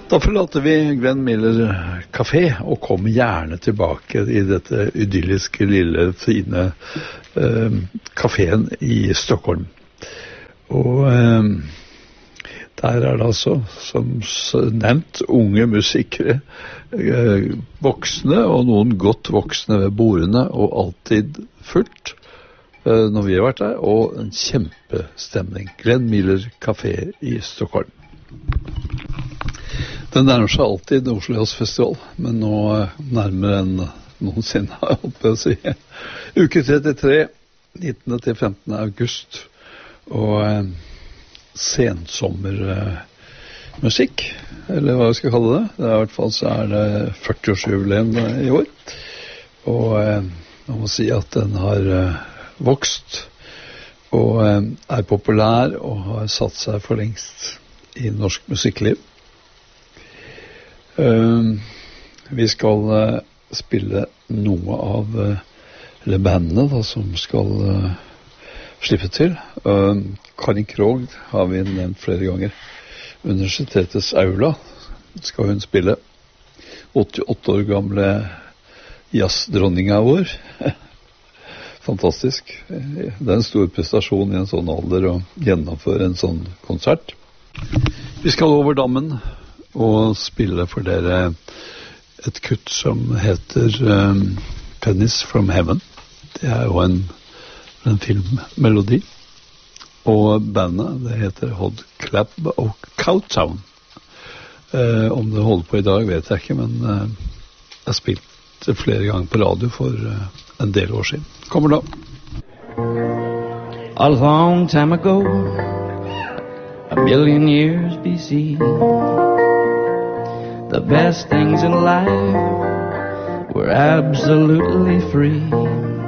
Da forlater vi Glenn Miller Café og kommer gjerne tilbake i dette idylliske, lille, fine kaféen i Stockholm. Og der det altså, som nevnt, unge musikere, voksne og noen godt voksne ved bordene, og alltid fullt når vi har vært der, og en kjempestemning. Glenn Miller Café i Stockholm. Den nærmer seg alltid Oslo Jazzfestival, men nå nærmere enn noensinne, har jeg holdt på å si. Uke 33, 19. til 15. august, og sensommermusikk, eller hva jeg skal kalle det. I hvert fall så det 40-årsjubileum i år, og jeg må si at den har vokst, og populær, og har satt seg for lengst i norsk musikkliv. Vi skal spille noe av eller bandene da, som skal slippe til. Karin Krogh har vi nevnt flere ganger. Universitetets aula skal hun spille. 88 år gamle jazzdronninga vår. Fantastisk. Det en stor prestasjon i en sånn alder å gjennomføre en sånn konsert. Vi skal over dammen og spille for dere et kutt som heter Pennies from Heaven. Det jo en filmmelodi. Og bandet, det heter Hot Club og Cowtown. Om det holder på i dag vet jeg ikke, men jeg har spilt det flere ganger på radio for en del år siden. Kommer da. A long time ago, a million years BC, the best things in life were absolutely free.